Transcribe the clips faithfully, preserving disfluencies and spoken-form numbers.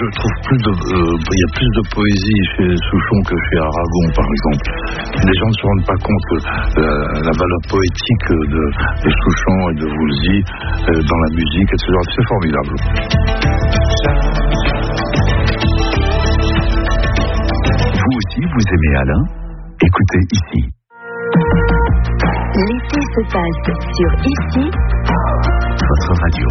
je trouve plus de, euh, il y a plus de poésie chez Souchon que chez Aragon, par exemple. Les gens ne se rendent pas compte de la, la valeur poétique de, de Souchon et de Woolsey euh, dans la musique, et cetera. C'est formidable. Vous aussi, vous aimez Alain ? Écoutez ici. L'été se passe sur Ici, Votre radio.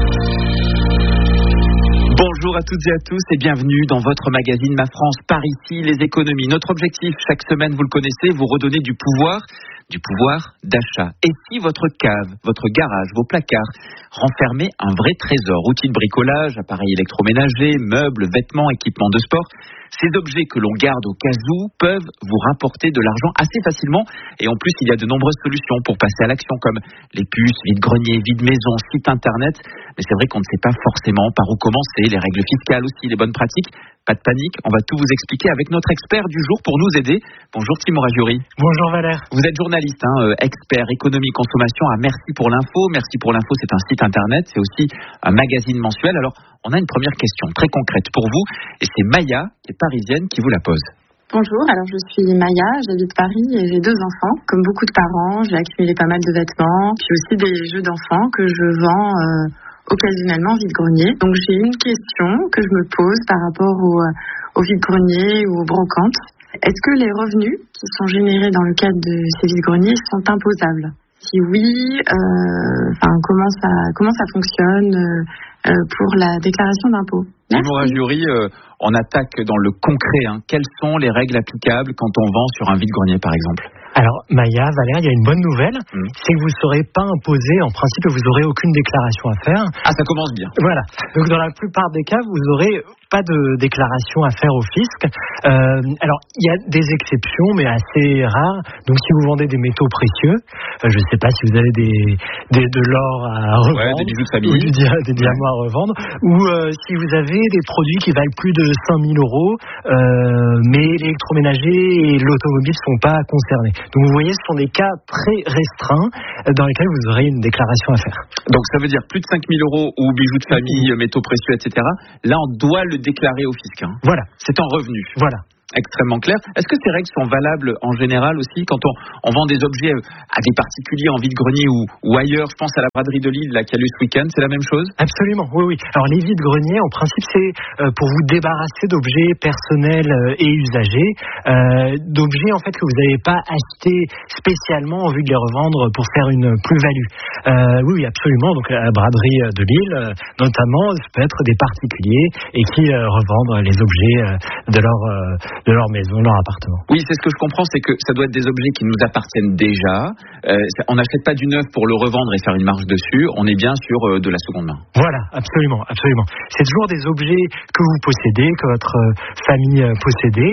Bonjour à toutes et à tous et bienvenue dans votre magazine Ma France par Ici, les économies. Notre objectif chaque semaine, vous le connaissez, vous redonner du pouvoir, du pouvoir d'achat. Et si votre cave, votre garage, vos placards renfermaient un vrai trésor, outils de bricolage, appareils électroménagers, meubles, vêtements, équipements de sport, ces objets que l'on garde au cas où peuvent vous rapporter de l'argent assez facilement. Et en plus, il y a de nombreuses solutions pour passer à l'action, comme les puces, vide-grenier, vide-maison, site internet. Mais c'est vrai qu'on ne sait pas forcément par où commencer, les règles fiscales aussi, les bonnes pratiques. Pas de panique, on va tout vous expliquer avec notre expert du jour pour nous aider. Bonjour Timur Ajouri. Bonjour Valère. Vous êtes journaliste, hein, expert économie consommation à Merci pour l'info. Merci pour l'info, c'est un site internet, c'est aussi un magazine mensuel. Alors, on a une première question très concrète pour vous, et c'est Maya, qui est parisienne, qui vous la pose. Bonjour, alors je suis Maya, j'habite Paris et j'ai deux enfants. Comme beaucoup de parents, j'ai accumulé pas mal de vêtements, puis aussi des jeux d'enfants que je vends euh, occasionnellement au vide-grenier. Donc j'ai une question que je me pose par rapport au, au vide-grenier ou aux brocantes. Est-ce que les revenus qui sont générés dans le cadre de ces vide-greniers sont imposables ? Si oui, euh, enfin, comment ça, comment ça fonctionne euh, pour la déclaration d'impôt ? Timur Ajouri, euh, on attaque dans le concret. Hein. Quelles sont les règles applicables quand on vend sur un vide-grenier, par exemple ? Alors, Maya, Valère, il y a une bonne nouvelle, mmh. c'est que vous ne serez pas imposé, en principe, vous n'aurez aucune déclaration à faire. Ah, ça commence bien. Voilà. Donc, dans la plupart des cas, vous n'aurez pas de déclaration à faire au fisc. Euh, alors, il y a des exceptions, mais assez rares. Donc, si vous vendez des métaux précieux, euh, je ne sais pas si vous avez des, des, de l'or à revendre, ouais, des bijoux de famille, ou du, des diamants à revendre, ou euh, si vous avez des produits qui valent plus de cinq mille euros, euh, mais l'électroménager et l'automobile ne sont pas concernés. Donc vous voyez, ce sont des cas très restreints dans lesquels vous aurez une déclaration à faire. Donc ça veut dire plus de cinq mille euros ou bijoux de famille, mmh. métaux précieux, et cetera. Là, on doit le déclarer au fisc. Hein. Voilà. C'est en revenu. Voilà. Extrêmement clair. Est-ce que ces règles sont valables en général aussi quand on, on vend des objets à des particuliers en vide-grenier ou, ou ailleurs ? Je pense à la braderie de Lille là, qui a eu ce week-end, c'est la même chose ? Absolument, oui, oui. Alors les vide-greniers, en principe, c'est euh, pour vous débarrasser d'objets personnels euh, et usagers, euh, d'objets en fait que vous n'avez pas achetés spécialement en vue de les revendre pour faire une plus-value. Euh, oui, oui, absolument. Donc la braderie de Lille, euh, notamment, ça peut être des particuliers et qui euh, revendent les objets euh, de leur euh, de leur maison, leur appartement. Oui, c'est ce que je comprends, c'est que ça doit être des objets qui nous appartiennent déjà. Euh, on n'achète pas du neuf pour le revendre et faire une marge dessus. On est bien sur euh, de la seconde main. Voilà, absolument, absolument. C'est toujours des objets que vous possédez, que votre famille possédait.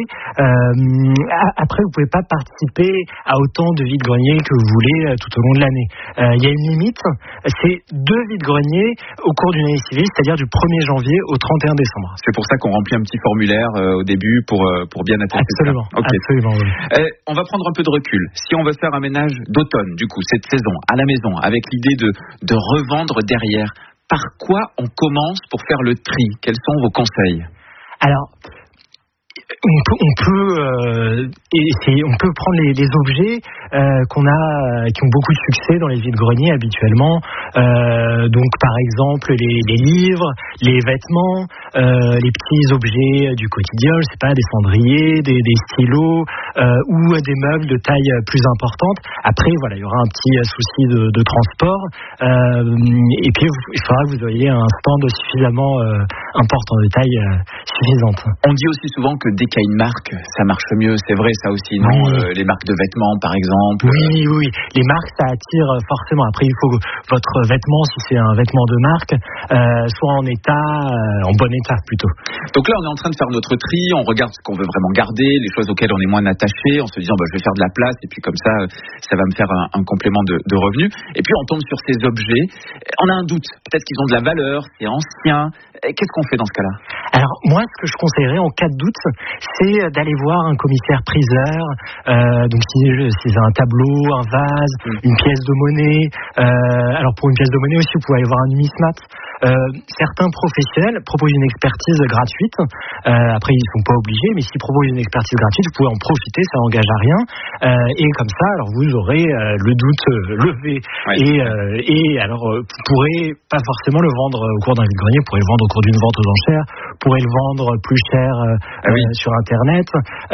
Euh, après, vous pouvez pas participer à autant de vide-greniers que vous voulez tout au long de l'année. Il euh, y a une limite, c'est deux vide-greniers au cours d'une année civile, c'est-à-dire du premier janvier au trente et un décembre. C'est pour ça qu'on remplit un petit formulaire euh, au début pour euh, pour bien attester absolument, ça. Okay. Absolument, oui. Euh, on va prendre un peu de recul. Si on veut faire un ménage d'automne, du coup, cette saison, à la maison, avec l'idée de, de revendre derrière, par quoi on commence pour faire le tri ? Quels sont vos conseils ? Alors, on peut, on peut, euh, essayer, on peut prendre les, les objets euh, qu'on a, euh, qui ont beaucoup de succès dans les vides-greniers habituellement. Euh, donc, par exemple, les, les livres, les vêtements, euh, les petits objets du quotidien, je sais pas, des cendriers, des, des stylos euh, ou des meubles de taille plus importante. Après, voilà, il y aura un petit souci de, de transport. Euh, et puis, il faudra que vous ayez un stand suffisamment euh, important, de taille euh, suffisante. On dit aussi souvent que dès qu'il y a une marque, ça marche mieux. C'est vrai, ça aussi, non ? Oui. euh, Les marques de vêtements, par exemple. Oui, oui, oui. Les marques, ça attire forcément. Après, il faut que votre vêtement, si c'est un vêtement de marque, euh, soit en état, euh, en bon état plutôt. Donc là, on est en train de faire notre tri. On regarde ce qu'on veut vraiment garder, les choses auxquelles on est moins attaché, en se disant, bah, je vais faire de la place et puis comme ça, ça va me faire un, un complément de, de revenus. Et puis, on tombe sur ces objets. On a un doute. Peut-être qu'ils ont de la valeur, c'est ancien. Qu'est-ce qu'on fait dans ce cas-là ? Alors, moi, ce que je conseillerais en cas de doute, c'est d'aller voir un commissaire-priseur. Euh, donc, si, si c'est un tableau, un vase, mmh. une pièce de monnaie. Euh, alors, pour une pièce de monnaie aussi, vous pouvez aller voir un numismate. Euh, certains professionnels proposent une expertise gratuite gratuite. Euh, après, ils ne sont pas obligés, mais s'ils proposent une expertise gratuite, vous pouvez en profiter, ça n'engage à rien. Euh, et comme ça, alors vous aurez euh, le doute euh, levé. Ouais. Et, euh, et alors, euh, vous pourrez pas forcément le vendre au cours d'un vide-grenier, vous pourrez le vendre au cours d'une vente aux enchères, vous pourrez le vendre plus cher euh, ah oui. euh, sur Internet.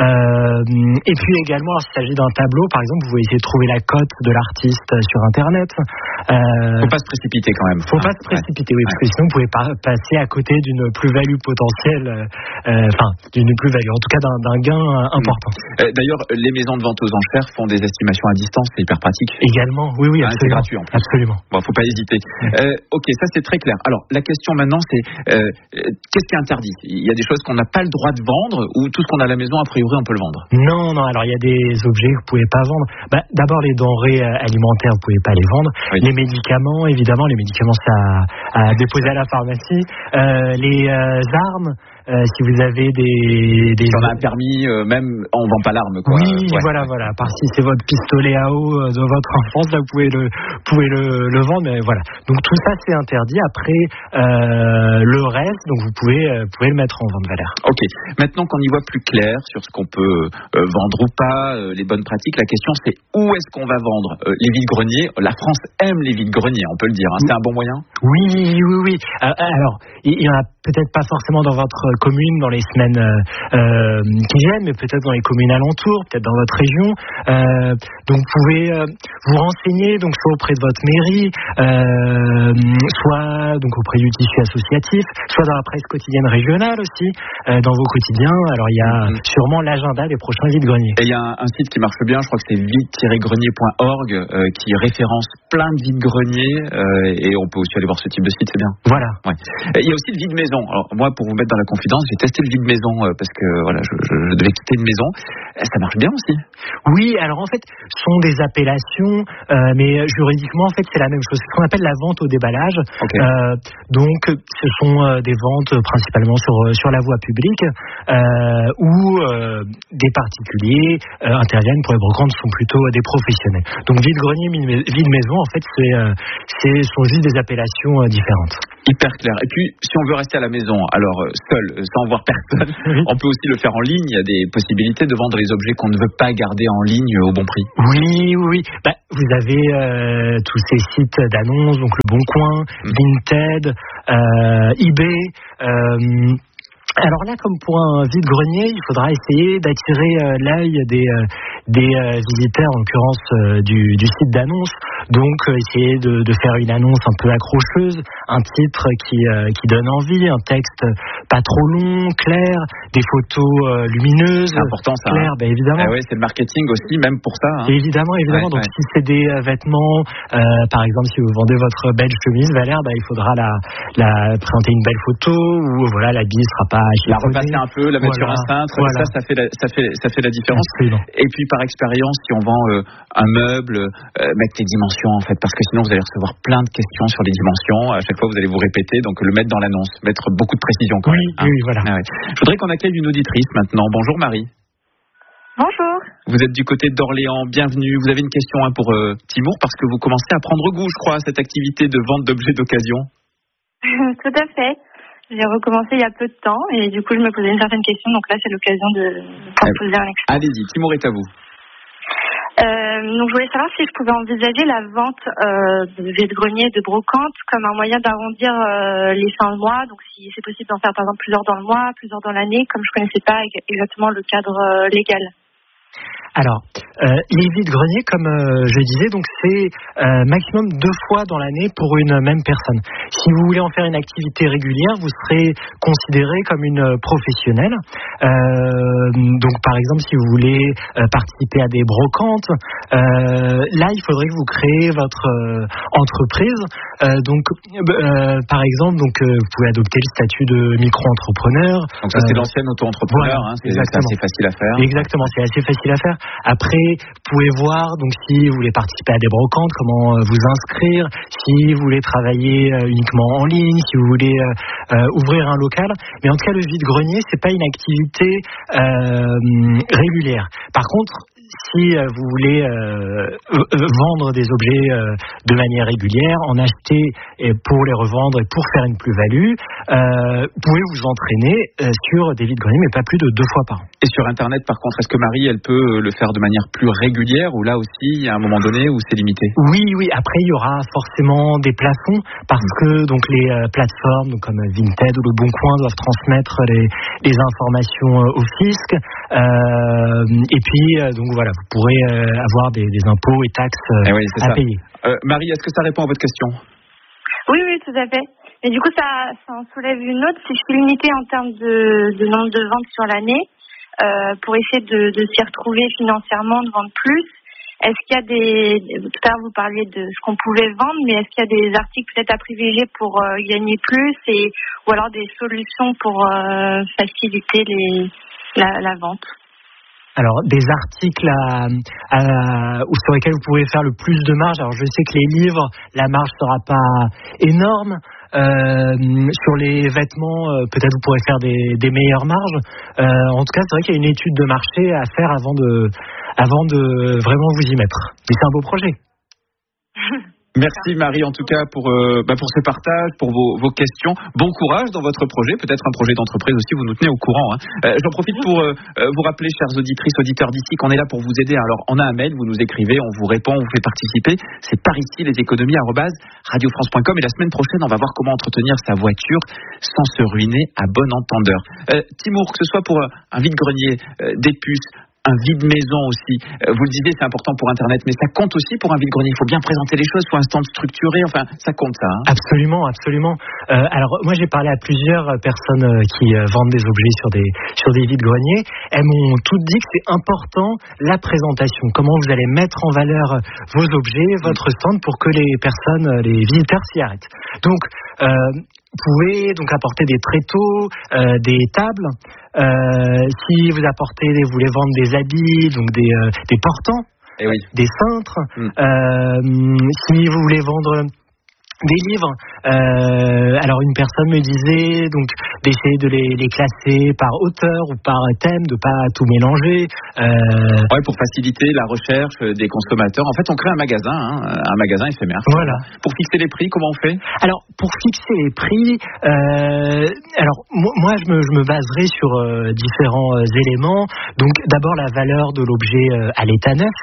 Euh, et puis également, s'il s'agit d'un tableau, par exemple, vous pouvez essayer de trouver la cote de l'artiste sur Internet. Euh, faut pas se précipiter quand même. Faut hein. pas se précipiter, oui, ouais. parce que sinon vous pouvez pas passer à côté d'une plus-value potentielle, enfin euh, d'une plus-value, en tout cas d'un, d'un gain important. Euh, d'ailleurs, les maisons de vente aux enchères font des estimations à distance, c'est hyper pratique. Également, oui, oui, hein, absolument. C'est gratuit en plus. Absolument. Bon, faut pas hésiter. Euh, ok, ça c'est très clair. Alors, la question maintenant, c'est euh, qu'est-ce qui est interdit ? Il y a des choses qu'on n'a pas le droit de vendre, ou tout ce qu'on a à la maison, a priori, on peut le vendre ? Non, non. Alors, il y a des objets que vous pouvez pas vendre. Bah, d'abord, les denrées alimentaires, vous pouvez pas les vendre. Oui. Les médicaments, évidemment, les médicaments, ça à, à déposer à la pharmacie. Euh, les euh, armes. Euh, si vous avez des, des... Si on a un permis, euh, même on vend pas l'arme, quoi. Oui, ouais. voilà, voilà. À part si c'est votre pistolet à eau de votre enfance, là vous pouvez le, pouvez le, le vendre, mais voilà. Donc tout ça c'est interdit. Après euh, le reste, donc vous pouvez, euh, pouvez le mettre en vente valeur. Ok. Maintenant qu'on y voit plus clair sur ce qu'on peut euh, vendre ou pas, euh, les bonnes pratiques, la question c'est où est-ce qu'on va vendre euh, les vides-greniers. La France aime les vides-greniers, on peut le dire. Hein. C'est un bon moyen. Oui, oui, oui. Euh, alors, il y en a peut-être pas forcément dans votre commune dans les semaines euh, qui viennent, mais peut-être dans les communes alentours, peut-être dans votre région. Euh, donc vous pouvez euh, vous renseigner donc soit auprès de votre mairie, euh, soit donc auprès du tissu associatif, soit dans la presse quotidienne régionale aussi, euh, dans vos quotidiens. Alors il y a mmh. sûrement l'agenda des prochains vides-greniers. Et il y a un, un site qui marche bien, je crois que c'est vide grenier point org, euh, qui référence plein de vides-greniers, euh, et on peut aussi aller voir ce type de site, c'est bien. Voilà. Ouais. Il y a aussi le vide-maison. Alors moi, pour vous mettre dans la confidence, j'ai testé le vide-maison euh, parce que voilà, je, je, je devais quitter une maison. Ça marche bien aussi. Oui, alors en fait, ce sont des appellations, euh, mais juridiquement, en fait, c'est la même chose. C'est ce qu'on appelle la vente au déballage. Okay. Euh, donc, ce sont euh, des ventes principalement sur sur la voie publique euh, où euh, des particuliers euh, interviennent. Pour les brocantes, sont plutôt des professionnels. Donc, vide-grenier, vide-maison, en fait, c'est, euh, c'est sont juste des appellations euh, différentes. Hyper clair. Et puis, si on veut rester à la maison, alors seul, sans voir personne, oui. on peut aussi le faire en ligne. Il y a des possibilités de vendre les objets qu'on ne veut pas garder en ligne au bon prix. Oui, oui. Bah, vous avez euh, tous ces sites d'annonces, donc Le Bon Coin, mmh. Vinted, euh, eBay. Euh, Alors là, comme pour un vide-grenier, il faudra essayer d'attirer euh, l'œil des, euh, des euh, visiteurs, en l'occurrence euh, du, du site d'annonce. Donc, euh, essayer de, de faire une annonce un peu accrocheuse, un titre qui, euh, qui donne envie, un texte pas trop long, clair, des photos euh, lumineuses. C'est important ça. Clair, hein. ben évidemment. Ah ouais, c'est le marketing aussi, même pour ça. Hein. Évidemment, évidemment. Ouais, Donc, ouais. si c'est des euh, vêtements, euh, par exemple, si vous vendez votre belle chemise, Valère, ben, il faudra la, la présenter une belle photo ou voilà, l'habit sera pas la repasser un peu, la mettre voilà, sur un cintre, voilà. ça, ça fait, la, ça fait, ça fait la différence. Absolument. Et puis par expérience, si on vend euh, un meuble, euh, mettre les dimensions en fait, parce que sinon vous allez recevoir plein de questions sur les dimensions. À chaque fois, vous allez vous répéter, donc le mettre dans l'annonce, mettre beaucoup de précision quand oui, même. Hein. Oui, voilà. Ah ouais. Je voudrais qu'on accueille une auditrice maintenant. Bonjour Marie. Bonjour. Vous êtes du côté d'Orléans, bienvenue. Vous avez une question hein, pour euh, Timour, parce que vous commencez à prendre goût, je crois, à cette activité de vente d'objets d'occasion. Tout à fait. J'ai recommencé il y a peu de temps et du coup je me posais une certaine question, donc là c'est l'occasion de pouvoir poser un expert. Allez-y, Timour est à vous. Euh, donc je voulais savoir si je pouvais envisager la vente euh, de vide-grenier, de brocante comme un moyen d'arrondir euh, les fins de mois, donc si c'est possible d'en faire par exemple plusieurs dans le mois, plusieurs dans l'année, comme je connaissais pas exactement le cadre euh, légal. Alors, euh, les vides-greniers, comme euh, je disais, donc c'est euh, maximum deux fois dans l'année pour une même personne. Si vous voulez en faire une activité régulière, vous serez considéré comme une professionnelle. Euh, donc, par exemple, si vous voulez euh, participer à des brocantes, euh, là, il faudrait que vous créez votre euh, entreprise. Euh, donc, euh, par exemple, donc euh, vous pouvez adopter le statut de micro-entrepreneur. Donc ça, c'est euh, l'ancien auto-entrepreneur. Voilà, hein, c'est, c'est assez facile à faire. Exactement, c'est assez facile à faire. Après, vous pouvez voir donc si vous voulez participer à des brocantes, comment vous inscrire, si vous voulez travailler uniquement en ligne, si vous voulez euh, ouvrir un local. Mais en tout cas, le vide-grenier, c'est pas une activité euh, régulière. Par contre, si euh, vous voulez euh, euh, vendre des objets euh, de manière régulière, en acheter et pour les revendre et pour faire une plus-value, euh, vous pouvez vous entraîner euh, sur des vides-greniers, mais pas plus de deux fois par an. Et sur Internet, par contre, est-ce que Marie, elle peut le faire de manière plus régulière ou là aussi, à un moment donné, où c'est limité? Oui, oui. Après, il y aura forcément des plafonds parce que donc les euh, plateformes donc, comme Vinted ou Le Bon Coin doivent transmettre les, les informations euh, au fisc. Euh, et puis, euh, donc voilà, vous pourrez euh, avoir des, des impôts et taxes euh, eh oui, à ça. payer. Euh, Marie, est-ce que ça répond à votre question? Oui, oui, tout à fait. Et du coup, ça, ça en soulève une autre. Si je suis limitée en termes de, de nombre de ventes sur l'année, euh, pour essayer de, de s'y retrouver financièrement, de vendre plus, est-ce qu'il y a des... Tout à l'heure, vous parliez de ce qu'on pouvait vendre, mais est-ce qu'il y a des articles peut-être à privilégier pour euh, gagner plus et, ou alors des solutions pour euh, faciliter les, la, la vente? Alors, des articles à, à, sur lesquels vous pouvez faire le plus de marge. Alors, je sais que les livres, la marge sera pas énorme. Euh, sur les vêtements, euh, peut-être vous pourrez faire des, des meilleures marges. Euh, en tout cas, c'est vrai qu'il y a une étude de marché à faire avant de, avant de vraiment vous y mettre. Mais c'est un beau projet. Merci Marie en tout cas pour euh, bah pour ce partage, pour vos, vos questions. Bon courage dans votre projet, peut-être un projet d'entreprise aussi, vous nous tenez au courant. Hein. Euh, j'en profite pour euh, vous rappeler, chers auditrices, auditeurs d'ici, qu'on est là pour vous aider. Alors on a un mail, vous nous écrivez, on vous répond, on vous fait participer. C'est par ici les économies arobase radio france point com et la semaine prochaine on va voir comment entretenir sa voiture sans se ruiner à bon entendeur. Euh, Timour, que ce soit pour un vide-grenier, euh, des puces, un vide-maison aussi. Vous le disiez, c'est important pour Internet, mais ça compte aussi pour un vide-grenier. Il faut bien présenter les choses, il faut un stand structuré, enfin, ça compte ça. Hein. Absolument, absolument. Euh, alors, moi, j'ai parlé à plusieurs personnes euh, qui euh, vendent des objets sur des, sur des vide-greniers. Elles m'ont toutes dit que c'est important, la présentation. Comment vous allez mettre en valeur vos objets, votre stand, pour que les personnes, les visiteurs s'y arrêtent. Donc, euh, vous pouvez donc apporter des tréteaux, euh, des tables. Euh, si vous apportez, vous voulez vendre des habits, donc des, euh, des portants, eh oui. des cintres. Mm. Euh, si vous voulez vendre des livres, euh, alors une personne me disait donc d'essayer de les, les classer par auteur ou par thème, de pas tout mélanger. Euh... Ouais, pour faciliter la recherche des consommateurs. En fait, on crée un magasin, hein, un magasin éphémère. Voilà. Pour fixer les prix, comment on fait? Alors, pour fixer les prix, euh, alors moi je me, je me baserai sur euh, différents euh, éléments. Donc, d'abord la valeur de l'objet euh, à l'état neuf,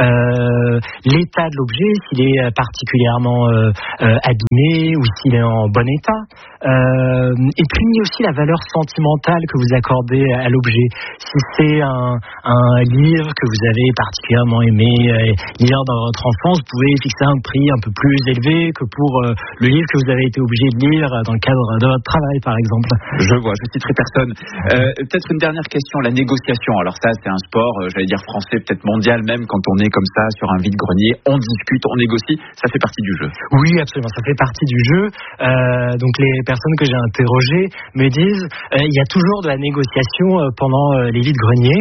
euh, l'état de l'objet, s'il est particulièrement euh, euh, abîmé ou s'il est en bon état. Euh, et puis aussi la valeur sentimentale que vous accordez à l'objet. Si c'est un, un livre que vous avez particulièrement aimé euh, lire dans votre enfance, vous pouvez fixer un prix un peu plus élevé que pour euh, le livre que vous avez été obligé de lire dans le cadre de votre travail, par exemple. Je vois, je citerai personne. Euh, peut-être une dernière question, la négociation. Alors ça, c'est un sport, euh, j'allais dire français, peut-être mondial même, quand on est comme ça sur un vide-grenier, on discute, on négocie, ça fait partie du jeu. Oui, absolument, ça fait partie du jeu. Euh, donc les personnes que j'ai interrogées me disent euh, il y a toujours de la négociation euh, pendant euh, les vides-greniers.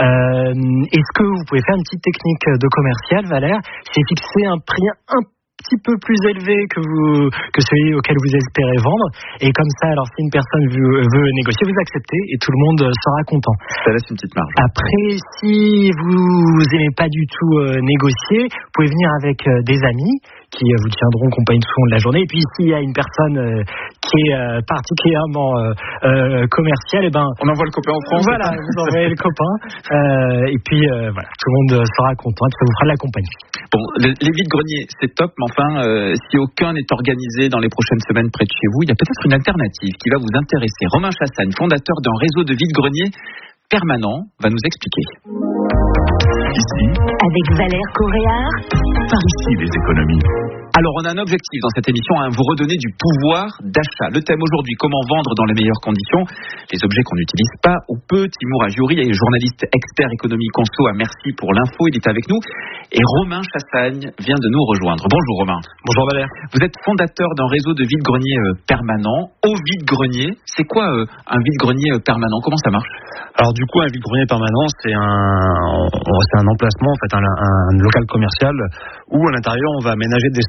Euh, est-ce que vous pouvez faire une petite technique de commercial, Valère? C'est fixer un prix un petit peu plus élevé que vous que celui auquel vous espérez vendre, et comme ça, alors si une personne veut, veut négocier, vous acceptez et tout le monde sera content. Ça laisse une petite marge. Après, si vous n'aimez pas du tout euh, négocier, vous pouvez venir avec euh, des amis qui euh, vous tiendront compagnie tout au long de la journée. Et puis s'il y a une personne euh, qui est euh, particulièrement euh, euh, commerciale, et ben on envoie le copain en France. Voilà, vous envoyez le copain. Euh, et puis euh, voilà, tout le monde sera content, ça vous fera de la compagnie. Bon, les, les vides-greniers, c'est top, mais enfin, euh, si aucun n'est organisé dans les prochaines semaines près de chez vous, il y a peut-être une alternative qui va vous intéresser. Romain Chassagne, fondateur d'un réseau de vides-greniers permanent, va nous expliquer. Ici, avec Valère Coréard, par ici les économies. Alors, on a un objectif dans cette émission, hein, vous redonner du pouvoir d'achat. Le thème aujourd'hui, comment vendre dans les meilleures conditions les objets qu'on n'utilise pas ou peu. Timour Ajouri est journaliste expert économie conso à Merci pour l'info, il est avec nous. Et Romain Chassagne vient de nous rejoindre. Bonjour Romain. Bonjour Valère. Vous êtes fondateur d'un réseau de vide-greniers euh, permanents. Au vide-grenier, c'est quoi euh, un vide-grenier euh, permanent? Comment ça marche? Alors du coup, un vide-grenier permanent, c'est un, c'est un emplacement, en fait, un, un local commercial où à l'intérieur on va aménager des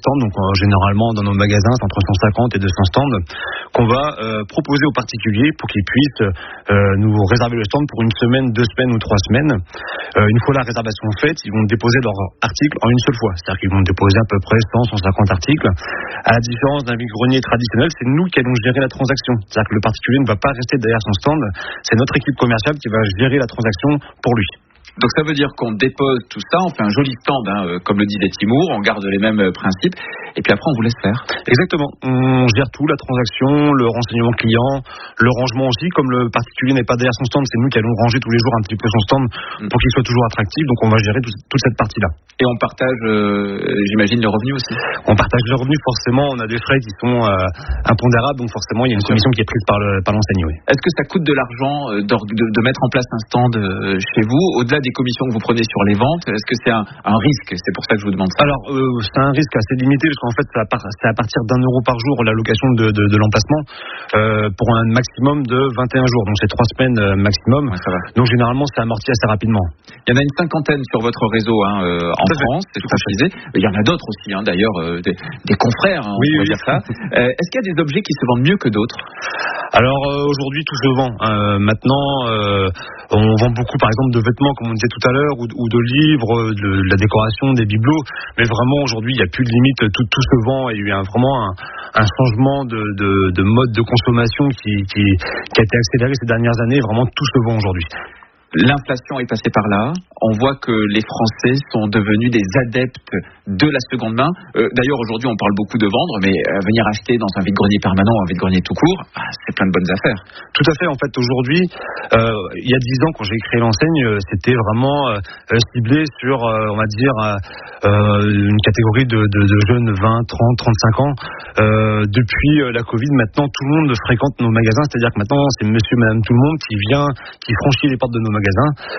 stands, donc euh, généralement dans nos magasins, c'est entre cent cinquante et deux cents stands, qu'on va euh, proposer aux particuliers pour qu'ils puissent euh, nous réserver le stand pour une semaine, deux semaines ou trois semaines. Euh, une fois la réservation faite, ils vont déposer leur article en une seule fois. C'est-à-dire qu'ils vont déposer à peu près cent, cent cinquante articles. À la différence d'un vide-grenier traditionnel, c'est nous qui allons gérer la transaction. C'est-à-dire que le particulier ne va pas rester derrière son stand, c'est notre équipe commerciale qui va gérer la transaction pour lui. Donc ça veut dire qu'on dépose tout ça, on fait un joli stand, hein, comme le disait Timour, on garde les mêmes principes, et puis après on vous laisse faire. Exactement, on gère tout, la transaction, le renseignement client, le rangement aussi, comme le particulier n'est pas derrière son stand, c'est nous qui allons ranger tous les jours un petit peu son stand pour qu'il soit toujours attractif, donc on va gérer tout, toute cette partie-là. Et on partage, euh, j'imagine, le revenu aussi. On partage le revenu, forcément, on a des frais qui sont euh, impondérables, donc forcément il y a une commission qui est prise par, le, par l'enseigne. Oui. Est-ce que ça coûte de l'argent euh, de, de, de mettre en place un stand euh, chez vous, au-delà des commissions que vous prenez sur les ventes? Est-ce que c'est un, un risque? C'est pour ça que je vous demande ça. Alors, euh, c'est un risque assez limité, parce qu'en fait, c'est à, par, c'est à partir d'un euro par jour l'allocation de, de, de l'emplacement euh, pour un maximum de vingt et un jours. Donc, c'est trois semaines euh, maximum. Ouais, ça va. Donc, généralement, c'est amorti assez rapidement. Il y en a une cinquantaine sur votre réseau hein, euh, en tout France, c'est tout précisé. Il y en a d'autres aussi, hein, d'ailleurs, euh, des, des confrères, hein, oui, on va oui. dire ça. Euh, est-ce qu'il y a des objets qui se vendent mieux que d'autres? Alors, euh, aujourd'hui, tout se vend. Euh, maintenant, euh, on vend beaucoup, par exemple, de vêtements, comme on disait tout à l'heure, ou, ou de livres, de, de la décoration, des bibelots. Mais vraiment, aujourd'hui, il n'y a plus de limite. Tout, tout se vend. Il y a eu un, vraiment un, un changement de, de, de mode de consommation qui, qui, qui a été accéléré ces dernières années. Vraiment, tout se vend aujourd'hui. L'inflation est passée par là. On voit que les Français sont devenus des adeptes de la seconde main. Euh, d'ailleurs, aujourd'hui, on parle beaucoup de vendre, mais euh, venir acheter dans un vide-grenier permanent ou un vide-grenier tout court, ah, c'est plein de bonnes affaires. Tout à fait. En fait, aujourd'hui, euh, il y a dix ans, quand j'ai créé l'enseigne, euh, c'était vraiment euh, ciblé sur, euh, on va dire, euh, une catégorie de, de, de jeunes vingt, trente, trente-cinq ans. Euh, depuis euh, la Covid, maintenant, tout le monde fréquente nos magasins. C'est-à-dire que maintenant, c'est monsieur, madame, tout le monde qui vient, qui franchit les portes de nos magasins.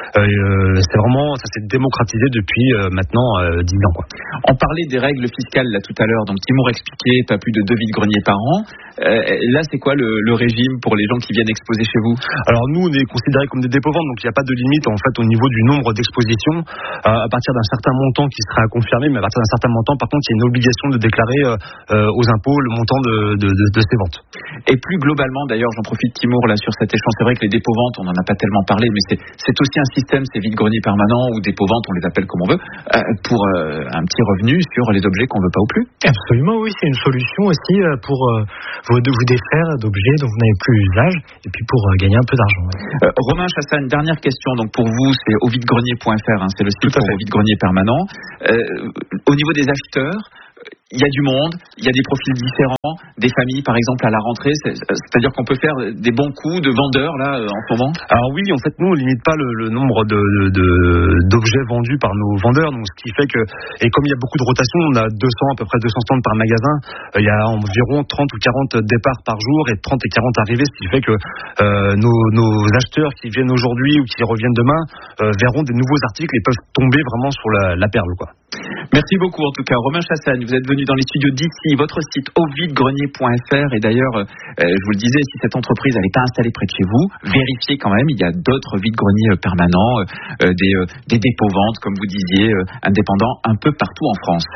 Euh, c'est vraiment, ça s'est démocratisé depuis euh, maintenant euh, dix ans. Quoi. On parlait des règles fiscales là tout à l'heure, donc Timour expliquait pas plus de deux vides-greniers par an. Euh, là, c'est quoi le, le régime pour les gens qui viennent exposer chez vous? Alors nous, on est considérés comme des dépôt-ventes, donc il n'y a pas de limite en fait au niveau du nombre d'expositions. Euh, à partir d'un certain montant qui sera à confirmer, mais à partir d'un certain montant, par contre, il y a une obligation de déclarer euh, aux impôts le montant de, de, de, de ces ventes. Et plus globalement, d'ailleurs, j'en profite Timour là sur cet échange. C'est vrai que les dépôts-ventes, on n'en a pas tellement parlé, mais c'est, c'est aussi un système, ces vides-greniers permanents ou dépôts-ventes, on les appelle comme on veut, euh, pour euh, un petit revenu sur les objets qu'on veut pas ou plus. Absolument, oui, c'est une solution aussi pour euh, vous, vous défaire d'objets dont vous n'avez plus usage et puis pour euh, gagner un peu d'argent. Ouais. Euh, Romain Chassagne, dernière question. Donc pour vous, c'est au vide grenier point f r, hein, c'est le site pour au vide-grenier permanent. Euh, au niveau des acheteurs, il y a du monde, il y a des profils différents, des familles par exemple à la rentrée, c'est, c'est-à-dire qu'on peut faire des bons coups de vendeurs là en ce moment. Alors oui, en fait nous on limite pas le, le nombre de, de, d'objets vendus par nos vendeurs, donc ce qui fait que, et comme il y a beaucoup de rotation, on a deux cents, à peu près deux cents stands par magasin, euh, il y a environ trente ou quarante départs par jour et trente et quarante arrivées, ce qui fait que euh, nos, nos acheteurs qui viennent aujourd'hui ou qui reviennent demain euh, verront des nouveaux articles et peuvent tomber vraiment sur la, la perle, quoi. Merci beaucoup en tout cas Romain Chassagne, vous êtes venu dans les studios d'ici, votre site au vide grenier point f r, et d'ailleurs euh, je vous le disais, si cette entreprise n'est pas installée près de chez vous, vérifiez quand même, il y a d'autres vide-greniers permanents, euh, des, euh, des dépôts-ventes comme vous disiez, euh, indépendants un peu partout en France.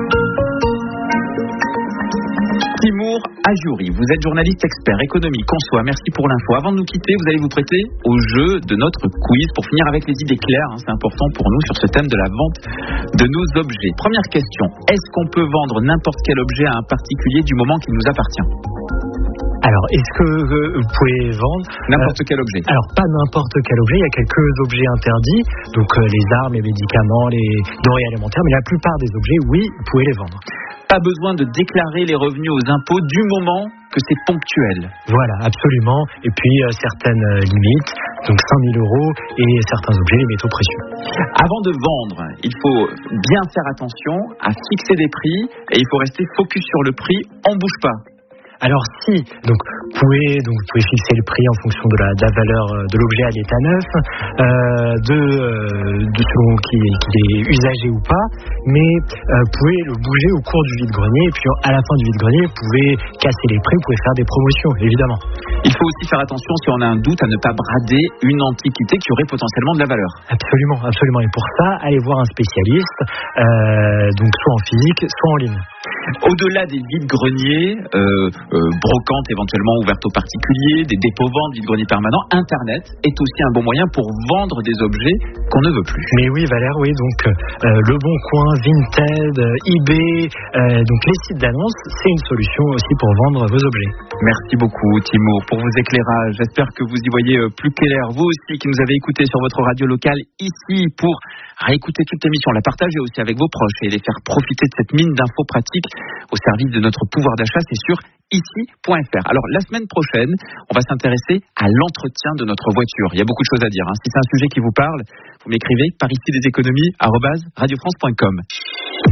Timour Ajouri, vous êtes journaliste expert économie, conçoit, merci pour l'info. Avant de nous quitter, vous allez vous prêter au jeu de notre quiz pour finir avec les idées claires, hein, c'est important pour nous sur ce thème de la vente de nos objets. Première question, est-ce qu'on peut vendre n'importe quel objet à un particulier du moment qu'il nous appartient ? Alors, est-ce que euh, vous pouvez vendre n'importe euh, quel objet? Alors, pas n'importe quel objet. Il y a quelques objets interdits, donc euh, les armes, les médicaments, les denrées alimentaires, mais la plupart des objets, oui, vous pouvez les vendre. Pas besoin de déclarer les revenus aux impôts du moment que c'est ponctuel. Voilà, absolument. Et puis euh, certaines euh, limites, donc cinq mille euros, et certains objets, les métaux précieux. Avant de vendre, il faut bien faire attention à fixer des prix et il faut rester focus sur le prix. On ne bouge pas. Alors si, donc vous pouvez donc vous pouvez fixer le prix en fonction de la, de la valeur de l'objet à l'état neuf, euh, de, euh, de selon qu'il est usagé ou pas, mais euh, vous pouvez le bouger au cours du vide-grenier et puis à la fin du vide-grenier vous pouvez casser les prix, vous pouvez faire des promotions évidemment. Il faut aussi faire attention si on a un doute à ne pas brader une antiquité qui aurait potentiellement de la valeur. Absolument, absolument. Et pour ça, allez voir un spécialiste, euh, donc soit en physique, soit en ligne. Au-delà des vides-greniers, euh, euh, brocantes éventuellement ouvertes aux particuliers, des dépôts-ventes, vides-greniers permanents, Internet est aussi un bon moyen pour vendre des objets qu'on ne veut plus. Mais oui, Valère, oui, donc euh, Le Bon Coin, Vinted, euh, eBay, euh, donc les sites d'annonces, c'est une solution aussi pour vendre vos objets. Merci beaucoup, Timour, pour vos éclairages. J'espère que vous y voyez plus clair. Vous aussi qui nous avez écoutés sur votre radio locale ici pour réécouter toute l'émission, la partager aussi avec vos proches et les faire profiter de cette mine d'infos pratiques au service de notre pouvoir d'achat, c'est sur ici point f r. Alors la semaine prochaine, on va s'intéresser à l'entretien de notre voiture. Il y a beaucoup de choses à dire. Hein. Si c'est un sujet qui vous parle, vous m'écrivez par ici des économies arobase radio france point com.